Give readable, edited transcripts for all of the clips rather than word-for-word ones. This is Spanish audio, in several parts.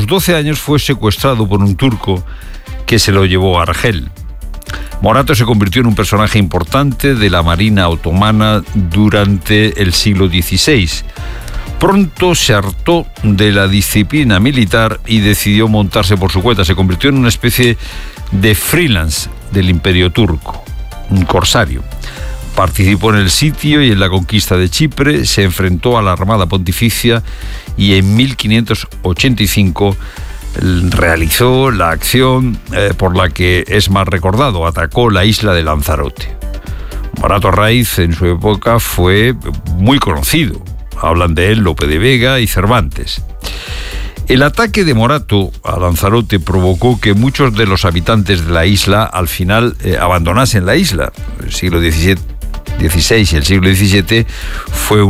los 12 años fue secuestrado por un turco que se lo llevó a Argel. Morato se convirtió en un personaje importante de la Marina otomana durante el siglo XVI. Pronto se hartó de la disciplina militar y decidió montarse por su cuenta. Se convirtió en una especie de freelance del Imperio turco, un corsario. Participó en el sitio y en la conquista de Chipre, se enfrentó a la Armada Pontificia y en 1585 realizó la acción por la que es más recordado, atacó la isla de Lanzarote. Morato Raiz en su época fue muy conocido. Hablan de él Lope de Vega y Cervantes. El ataque de Morato a Lanzarote provocó que muchos de los habitantes de la isla al final abandonasen la isla. El siglo XVI y el siglo XVII fue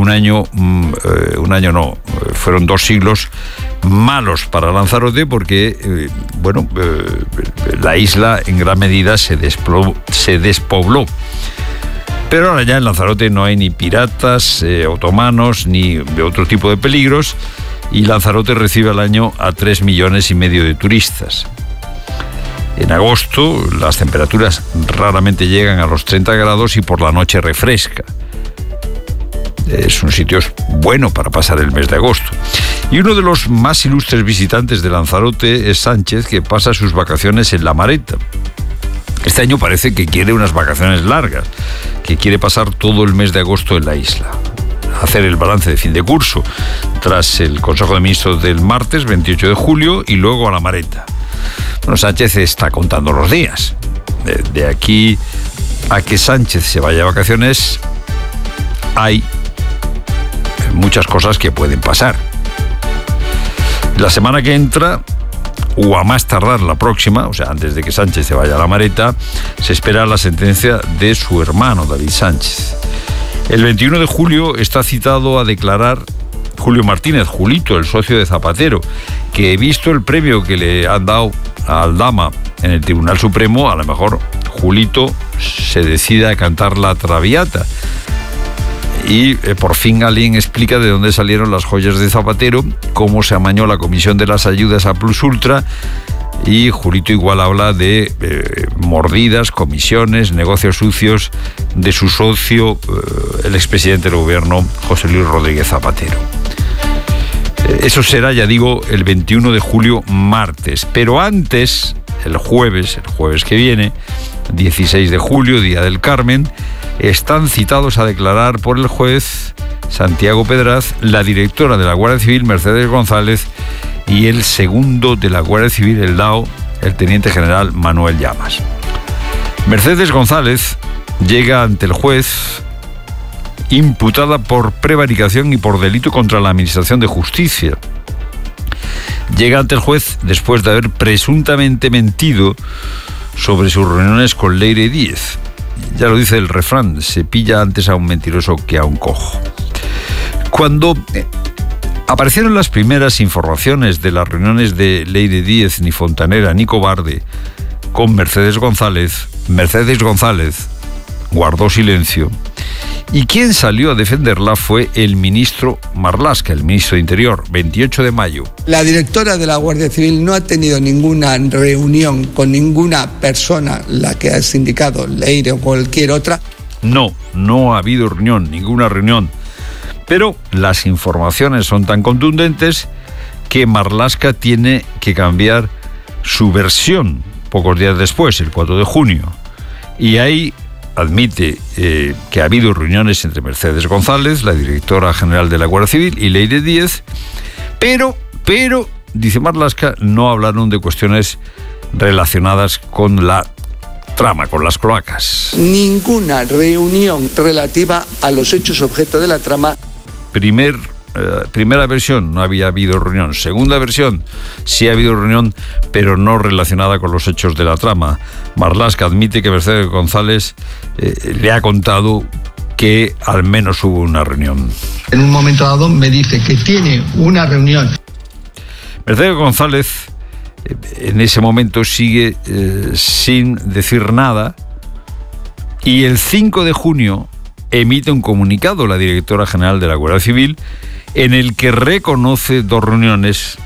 fueron 2 siglos malos para Lanzarote porque, la isla en gran medida se despobló. Pero ahora ya en Lanzarote no hay ni piratas otomanos ni de otro tipo de peligros y Lanzarote recibe al año a 3,5 millones de turistas. En agosto las temperaturas raramente llegan a los 30 grados y por la noche refresca. Es un sitio bueno para pasar el mes de agosto. Y uno de los más ilustres visitantes de Lanzarote es Sánchez, que pasa sus vacaciones en La Mareta. Este año parece que quiere unas vacaciones largas, que quiere pasar todo el mes de agosto en la isla, hacer el balance de fin de curso, tras el Consejo de Ministros del martes 28 de julio y luego a La Mareta. Bueno, Sánchez está contando los días. De aquí a que Sánchez se vaya de vacaciones, hay muchas cosas que pueden pasar. La semana que entra, o a más tardar la próxima, o sea, antes de que Sánchez se vaya a La Mareta, se espera la sentencia de su hermano, David Sánchez. El 21 de julio está citado a declarar Julio Martínez, Julito, el socio de Zapatero, que visto el premio que le han dado a Aldama en el Tribunal Supremo, a lo mejor Julito se decide a cantar la Traviata. Y por fin alguien explica de dónde salieron las joyas de Zapatero, cómo se amañó la comisión de las ayudas a Plus Ultra, y Julito igual habla de mordidas, comisiones, negocios sucios de su socio, el expresidente del gobierno, José Luis Rodríguez Zapatero. Eso será, ya digo, el 21 de julio, martes. Pero antes, el jueves que viene, 16 de julio, Día del Carmen, están citados a declarar por el juez Santiago Pedraz, la directora de la Guardia Civil, Mercedes González, y el segundo de la Guardia Civil, el DAO, el teniente general Manuel Llamas. Mercedes González llega ante el juez imputada por prevaricación y por delito contra la Administración de Justicia. Llega ante el juez después de haber presuntamente mentido sobre sus reuniones con Leire Díez. Ya lo dice el refrán, se pilla antes a un mentiroso que a un cojo. Cuando aparecieron las primeras informaciones de las reuniones de Leire Díez, ni fontanera ni cobarde, con Mercedes González guardó silencio. Y quien salió a defenderla fue el ministro Marlaska, el ministro de Interior, 28 de mayo. La directora de la Guardia Civil no ha tenido ninguna reunión con ninguna persona, la que has indicado, Leire o cualquier otra. No ha habido reunión, ninguna reunión. Pero las informaciones son tan contundentes que Marlaska tiene que cambiar su versión pocos días después, el 4 de junio. Y ahí admite que ha habido reuniones entre Mercedes González, la directora general de la Guardia Civil, y Leire Díez, pero, dice Marlaska, no hablaron de cuestiones relacionadas con la trama, con las cloacas. Ninguna reunión relativa a los hechos objeto de la trama. Primera versión, no había habido reunión. Segunda versión, sí ha habido reunión, pero no relacionada con los hechos de la trama. Marlaska admite que Mercedes González le ha contado que al menos hubo una reunión. En un momento dado me dice que tiene una reunión. Mercedes González en ese momento sigue sin decir nada, y el 5 de junio emite un comunicado la directora general de la Guardia Civil en el que reconoce 2 reuniones